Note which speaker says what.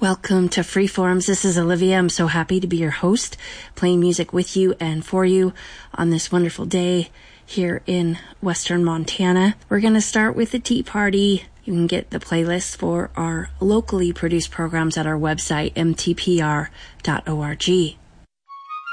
Speaker 1: Welcome to Freeforms. This is Olivia. I'm so happy to be your host, playing music with you and for you on this wonderful day here in Western Montana. We're going to start with the Tea Party. You can get the playlist for our locally produced programs at our website, mtpr.org.